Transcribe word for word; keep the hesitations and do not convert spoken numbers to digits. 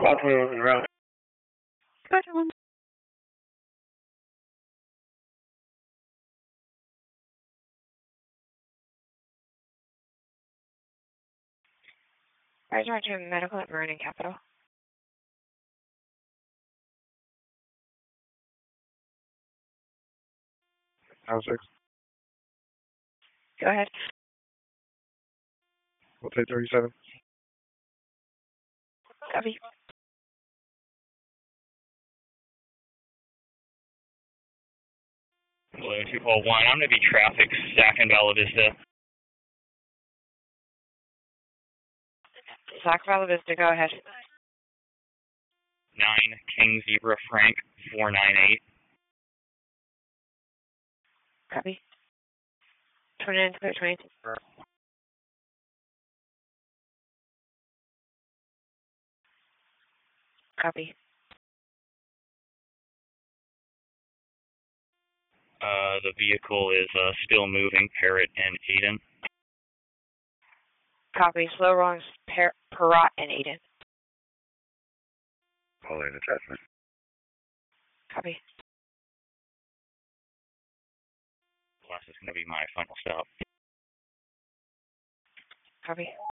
Squad twenty-one, around. Squad twenty-one. Rise to medical at Marin and Capital. House six. Go ahead. We'll take thirty-seven. Copy. Balloon two four one, I'm going to be traffic Sac and Bella Vista. Sac Bella Vista, go ahead. nine King Zebra Frank four nine eight. Copy. twenty-nine, twenty-two. Copy. Uh, the vehicle is uh, still moving, Parrot and Aiden. Copy. Slow rolling per Perrot and Aiden. Pauline attachment. Copy. Plus, is going to be my final stop. Copy.